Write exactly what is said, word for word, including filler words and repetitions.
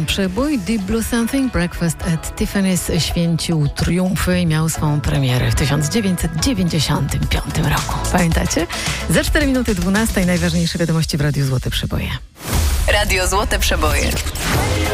Przebój Deep Blue Something Breakfast at Tiffany's święcił triumfy i miał swą premierę w tysiąc dziewięćset dziewięćdziesiątym piątym roku. Pamiętacie? Za cztery minuty dwunastej najważniejsze wiadomości w Radiu Złote Przeboje. Radio Złote Przeboje.